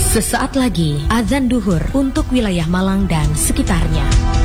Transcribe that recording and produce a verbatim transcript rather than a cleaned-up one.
Sesaat lagi azan duhur untuk wilayah Malang dan sekitarnya.